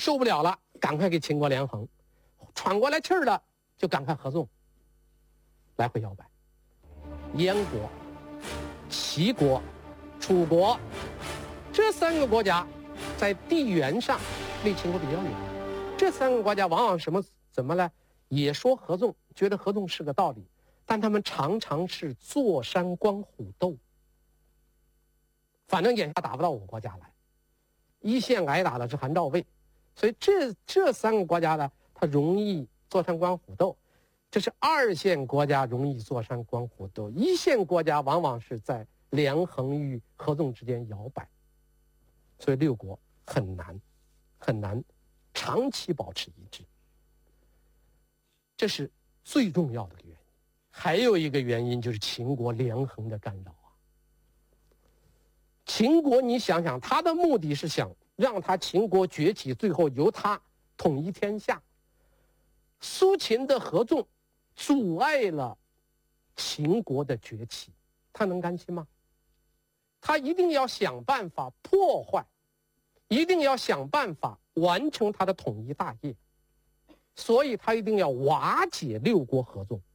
受不了了，赶快给秦国连横，喘过来气儿了就赶快合纵，来回摇摆。燕国、齐国、楚国这3个国家在地缘上离秦国比较远，这3个国家往往怎么呢？也说合纵，觉得合纵是个道理，但他们常常是坐山观虎斗，反正眼下打不到我国家来，一线挨打的是韩赵魏，所以这3个国家呢，它容易坐山观虎斗。这是2线国家容易坐山观虎斗，1线国家往往是在连横与合纵之间摇摆，所以6国很难长期保持一致，这是最重要的原因。还有一个原因就是秦国连横的干扰啊。秦国你想想，他的目的是想让他秦国崛起，最后由他统一天下。苏秦的合纵阻碍了秦国的崛起，他能甘心吗？他一定要想办法破坏，一定要想办法完成他的统一大业，所以他一定要瓦解6国合纵。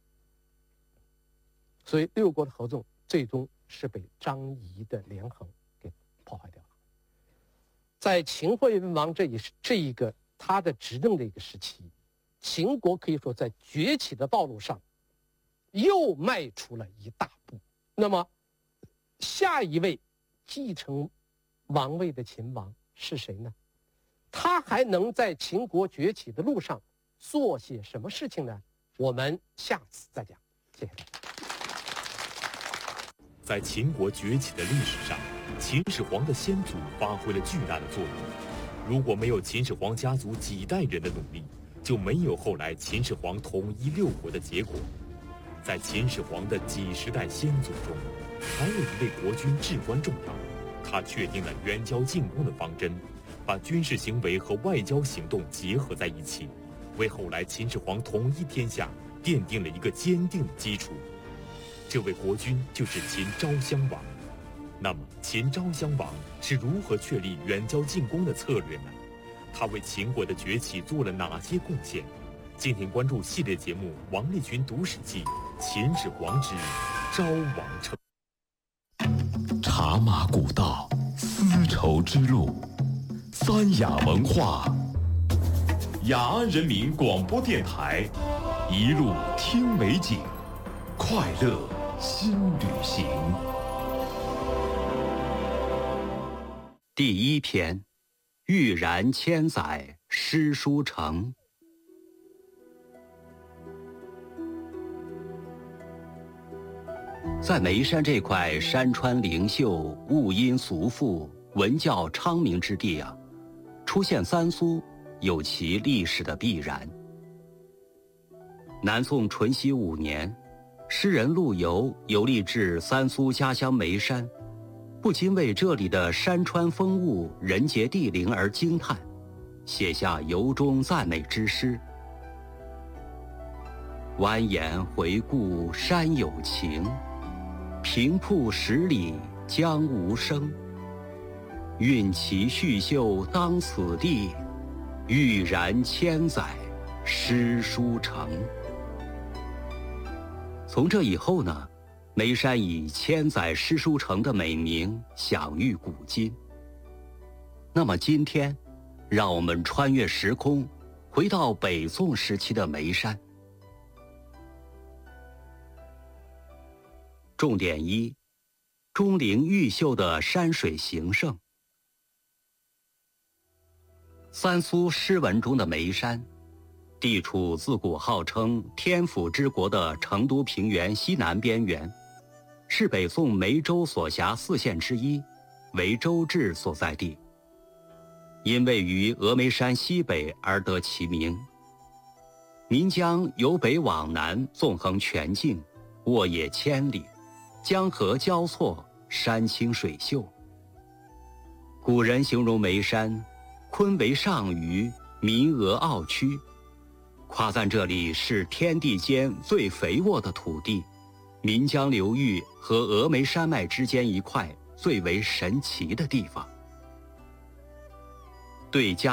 所以6国的合纵最终是被张仪的连横给破坏掉了。在秦惠文王这一个他的执政的一个时期，秦国可以说在崛起的道路上又迈出了一大步。那么下一位继承王位的秦王是谁呢？他还能在秦国崛起的路上做些什么事情呢？我们下次再讲。谢谢大家。 在秦国崛起的历史上，秦始皇的先祖发挥了巨大的作用。如果没有秦始皇家族几代人的努力，就没有后来秦始皇统一6国的结果。在秦始皇的几十代先祖中，还有一位国君至关重要，他确定了远交近攻的方针，把军事行为和外交行动结合在一起，为后来秦始皇统一天下奠定了一个坚定的基础。这位国君就是秦昭襄王。那么秦昭襄王是如何确立远交近攻的策略呢？他为秦国的崛起做了哪些贡献？敬请关注系列节目《王立群读史记·秦始皇之昭王称》。 茶马古道，丝绸之路，三雅文化，雅安人民广播电台，一路听美景，快乐新旅行。 第1篇，欲然千载，诗书成。在眉山这块山川灵秀、物音俗富、文教昌明之地啊，出现三苏有其历史的必然。南宋淳熙5年，诗人陆游游历至三苏家乡眉山，不禁为这里的山川风物、人杰地灵而惊叹，写下由衷赞美之诗：蜿蜒回顾山有情，平铺10里江无声。运旗续绣当此地，欲然千载诗书成。从这以后呢，眉山以千载诗书成的美名享誉古今。那么今天，让我们穿越时空，回到北宋时期的眉山。重点1：钟灵毓秀的山水形胜。三苏诗文中的眉山，地处自古号称天府之国的成都平原西南边缘，是北宋眉州所辖4县之一，为州治所在地。因位于峨眉山西北而得其名。岷江由北往南纵横全境，沃野千里，江河交错，山清水秀。古人形容眉山鲲为上虞，民俄傲屈，夸赞这里是天地间最肥沃的土地，岷江流域和峨眉山脉之间一块最为神奇的地方。对家